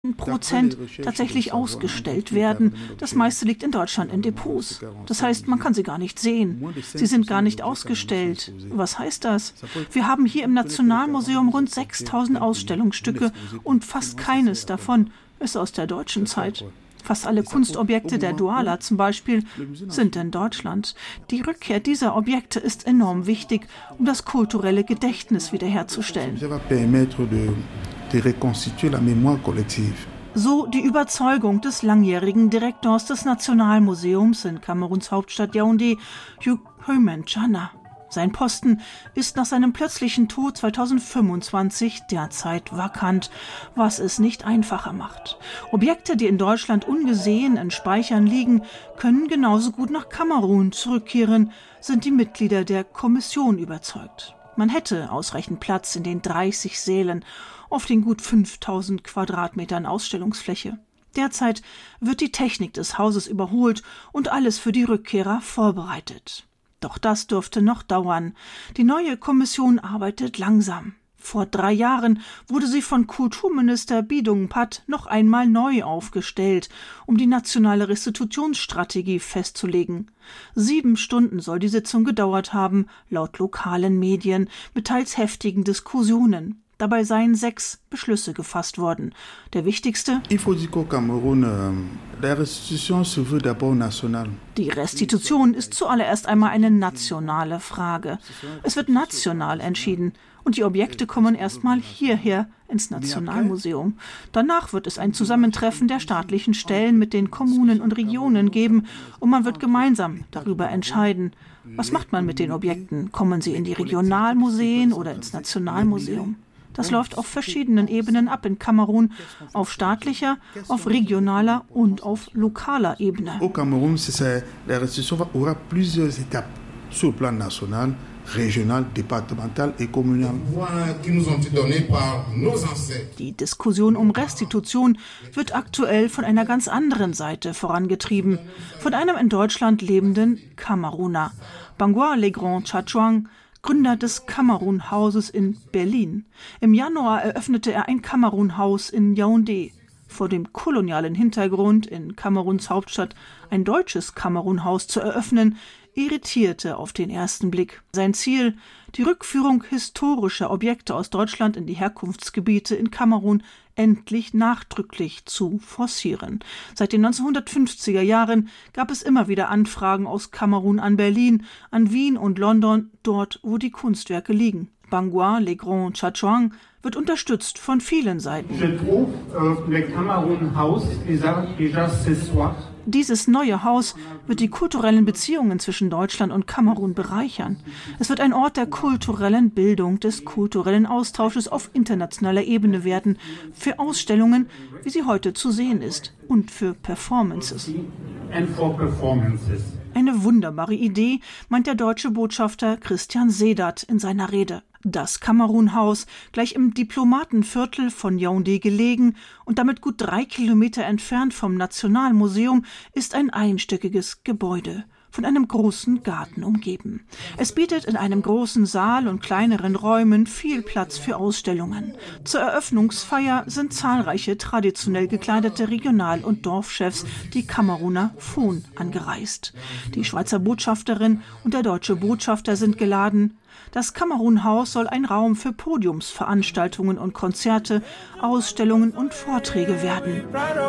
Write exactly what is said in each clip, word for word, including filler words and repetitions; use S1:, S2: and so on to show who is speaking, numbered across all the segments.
S1: Prozent tatsächlich ausgestellt werden. Das meiste liegt in Deutschland in Depots. Das heißt, man kann sie gar nicht sehen. Sie sind gar nicht ausgestellt. Was heißt das? Wir haben hier im Nationalmuseum rund sechstausend Ausstellungsstücke und fast keines davon ist aus der deutschen Zeit. Fast alle Kunstobjekte der Douala zum Beispiel sind in Deutschland. Die Rückkehr dieser Objekte ist enorm wichtig, um das kulturelle Gedächtnis wiederherzustellen. So die Überzeugung des langjährigen Direktors des Nationalmuseums in Kameruns Hauptstadt Yaoundé, Hugh Hyman-Chana. Sein Posten ist nach seinem plötzlichen Tod zweitausendfünfundzwanzig derzeit vakant, was es nicht einfacher macht. Objekte, die in Deutschland ungesehen in Speichern liegen, können genauso gut nach Kamerun zurückkehren, sind die Mitglieder der Kommission überzeugt. Man hätte ausreichend Platz in den dreißig Sälen auf den gut fünftausend Quadratmetern Ausstellungsfläche. Derzeit wird die Technik des Hauses überholt und alles für die Rückkehrer vorbereitet. Doch das dürfte noch dauern. Die neue Kommission arbeitet langsam. Vor drei Jahren wurde sie von Kulturminister Bidung Pat noch einmal neu aufgestellt, um die nationale Restitutionsstrategie festzulegen. Sieben Stunden soll die Sitzung gedauert haben, laut lokalen Medien, mit teils heftigen Diskussionen. Dabei seien sechs Beschlüsse gefasst worden. Der wichtigste: Die Restitution ist zuallererst einmal eine nationale Frage. Es wird national entschieden und die Objekte kommen erstmal hierher ins Nationalmuseum. Danach wird es ein Zusammentreffen der staatlichen Stellen mit den Kommunen und Regionen geben und man wird gemeinsam darüber entscheiden. Was macht man mit den Objekten? Kommen sie in die Regionalmuseen oder ins Nationalmuseum? Das läuft auf verschiedenen Ebenen ab in Kamerun, auf staatlicher, auf regionaler und auf lokaler Ebene.
S2: Au Cameroun, la restitution aura plusieurs étapes sur le plan national, régional, départemental et communal.
S1: Die Diskussion um Restitution wird aktuell von einer ganz anderen Seite vorangetrieben, von einem in Deutschland lebenden Kameruner, Bangwa Legrand Tchatchouang, Gründer des Kamerun-Hauses in Berlin. Im Januar eröffnete er ein Kamerun-Haus in Yaoundé. Vor dem kolonialen Hintergrund, in Kameruns Hauptstadt ein deutsches Kamerun-Haus zu eröffnen, irritierte auf den ersten Blick. Sein Ziel: die Rückführung historischer Objekte aus Deutschland in die Herkunftsgebiete in Kamerun endlich nachdrücklich zu forcieren. Seit den neunzehnhundertfünfziger Jahren gab es immer wieder Anfragen aus Kamerun an Berlin, an Wien und London, dort, wo die Kunstwerke liegen. Bangwa Legrand Tchatchouang wird unterstützt von vielen Seiten. Dieses neue Haus wird die kulturellen Beziehungen zwischen Deutschland und Kamerun bereichern. Es wird ein Ort der kulturellen Bildung, des kulturellen Austausches auf internationaler Ebene werden, für Ausstellungen, wie sie heute zu sehen ist, und für Performances. Eine wunderbare Idee, meint der deutsche Botschafter Christian Sedat in seiner Rede. Das Kamerun-Haus, gleich im Diplomatenviertel von Yaoundé gelegen und damit gut drei Kilometer entfernt vom Nationalmuseum, ist ein einstöckiges Gebäude, von einem großen Garten umgeben. Es bietet in einem großen Saal und kleineren Räumen viel Platz für Ausstellungen. Zur Eröffnungsfeier sind zahlreiche traditionell gekleidete Regional- und Dorfchefs, die Kameruner Fon, angereist. Die Schweizer Botschafterin und der deutsche Botschafter sind geladen. Das Kamerun-Haus soll ein Raum für Podiumsveranstaltungen und Konzerte, Ausstellungen und Vorträge werden.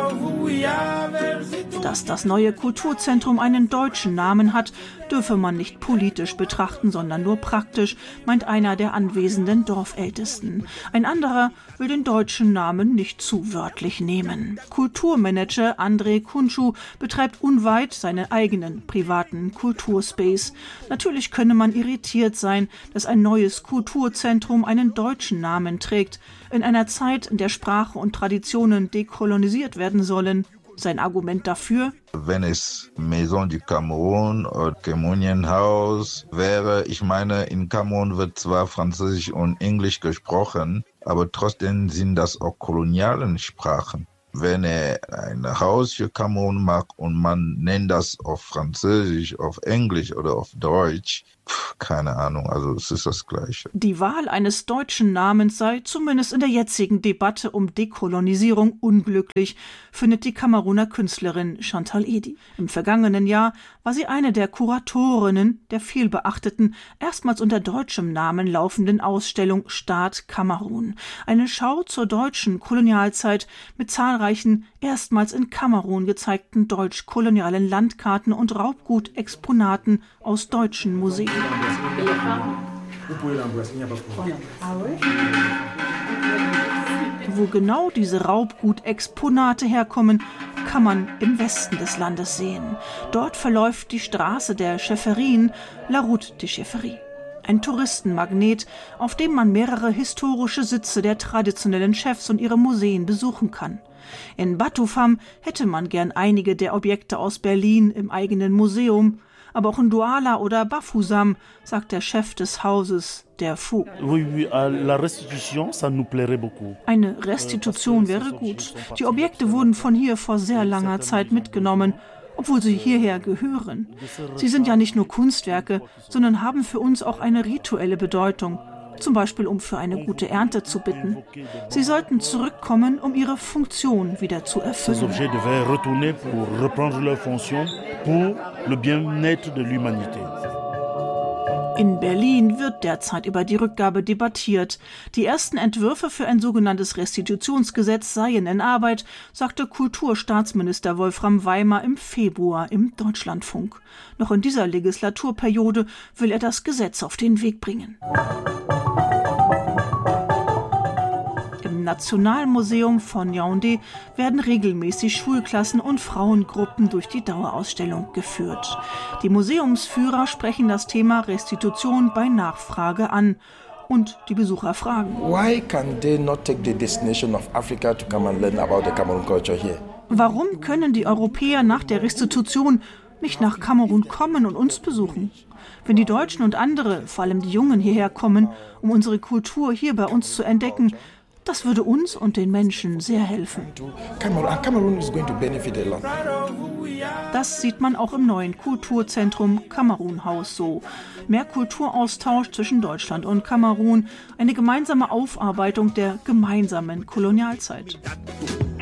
S1: Dass das neue Kulturzentrum einen deutschen Namen hat, dürfe man nicht politisch betrachten, sondern nur praktisch, meint einer der anwesenden Dorfältesten. Ein anderer will den deutschen Namen nicht zu wörtlich nehmen. Kulturmanager André Kunschu betreibt unweit seinen eigenen privaten Kulturspace. Natürlich könne man irritiert sein, dass ein neues Kulturzentrum einen deutschen Namen trägt, in einer Zeit, in der Sprache und Traditionen dekolonisiert werden sollen. Sein Argument dafür:
S3: Wenn es Maison du Cameroun oder Cameroonian House wäre, ich meine, in Kamerun wird zwar Französisch und Englisch gesprochen, aber trotzdem sind das auch koloniale Sprachen. Wenn er ein Haus für Kamerun macht und man nennt das auf Französisch, auf Englisch oder auf Deutsch, Keine Ahnung, also es ist das Gleiche.
S1: Die Wahl eines deutschen Namens sei zumindest in der jetzigen Debatte um Dekolonisierung unglücklich, findet die Kameruner Künstlerin Chantal Edi. Im vergangenen Jahr war sie eine der Kuratorinnen der vielbeachteten, erstmals unter deutschem Namen laufenden Ausstellung Staat Kamerun. Eine Schau zur deutschen Kolonialzeit mit zahlreichen, erstmals in Kamerun gezeigten deutsch-kolonialen Landkarten und Raubgutexponaten aus deutschen Museen. Wo genau diese Raubgutexponate herkommen, kann man im Westen des Landes sehen. Dort verläuft die Straße der Schäferien, La Route des Chefferies. Ein Touristenmagnet, auf dem man mehrere historische Sitze der traditionellen Chefs und ihre Museen besuchen kann. In Batufam hätte man gern einige der Objekte aus Berlin im eigenen Museum, aber auch in Douala oder Bafoussam, sagt der Chef des Hauses, der Fou. Eine Restitution wäre gut. Die Objekte wurden von hier vor sehr langer Zeit mitgenommen, obwohl sie hierher gehören. Sie sind ja nicht nur Kunstwerke, sondern haben für uns auch eine rituelle Bedeutung. Zum Beispiel, um für eine gute Ernte zu bitten. Sie sollten zurückkommen, um ihre Funktion wieder zu erfüllen. In Berlin wird derzeit über die Rückgabe debattiert. Die ersten Entwürfe für ein sogenanntes Restitutionsgesetz seien in Arbeit, sagte Kulturstaatsminister Wolfram Weimar im Februar im Deutschlandfunk. Noch in dieser Legislaturperiode will er das Gesetz auf den Weg bringen. Im Nationalmuseum von Yaoundé werden regelmäßig Schulklassen und Frauengruppen durch die Dauerausstellung geführt. Die Museumsführer sprechen das Thema Restitution bei Nachfrage an. Und die Besucher fragen:
S4: Why can they not take the destination of Africa to come and learn about the Cameroon culture here?
S1: Warum können die Europäer nach der Restitution nicht nach Kamerun kommen und uns besuchen? Wenn die Deutschen und andere, vor allem die Jungen, hierher kommen, um unsere Kultur hier bei uns zu entdecken, das würde uns und den Menschen sehr helfen. Das sieht man auch im neuen Kulturzentrum Kamerun-Haus so. Mehr Kulturaustausch zwischen Deutschland und Kamerun, eine gemeinsame Aufarbeitung der gemeinsamen Kolonialzeit.